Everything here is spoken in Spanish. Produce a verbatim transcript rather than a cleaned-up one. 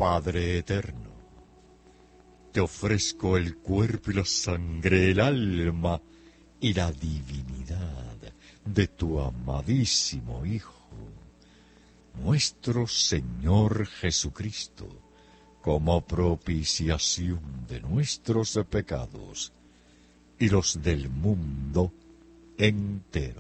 Padre eterno, te ofrezco el cuerpo y la sangre, el alma y la divinidad de tu amadísimo Hijo, nuestro Señor Jesucristo, como propiciación de nuestros pecados y los del mundo entero.